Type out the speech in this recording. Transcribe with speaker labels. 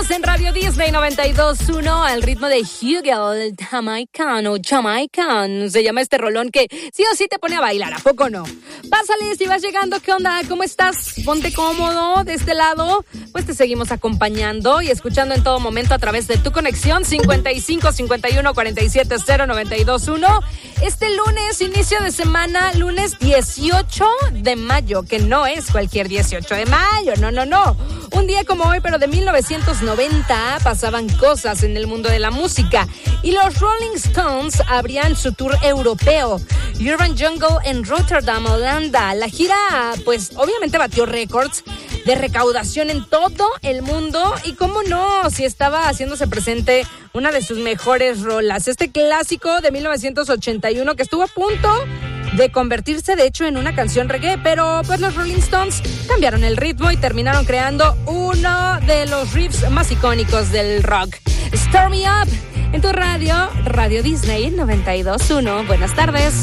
Speaker 1: Estamos en Radio Disney 92.1 al ritmo de Hugel, el Jamaican. Se llama este rolón que sí o sí te pone a bailar, ¿a poco no? Pásale, si vas llegando, ¿qué onda? ¿Cómo estás? Ponte cómodo de este lado. Pues te seguimos acompañando y escuchando en todo momento a través de tu conexión 55 51 47 092.1. Este lunes, inicio de semana, lunes 18 de mayo, que no es cualquier 18 de mayo, no. Un día como hoy, pero de 1990, pasaban cosas en el mundo de la música y los Rolling Stones abrían su tour europeo, Urban Jungle en Rotterdam, Holanda. La gira, pues, obviamente batió récords de recaudación en todo el mundo y cómo no, si estaba haciéndose presente una de sus mejores rolas, este clásico de 1981 que estuvo a punto de convertirse de hecho en una canción reggae, pero pues los Rolling Stones cambiaron el ritmo y terminaron creando uno de los riffs más icónicos del rock. Start Me Up en tu radio, Radio Disney 92.1. Buenas tardes.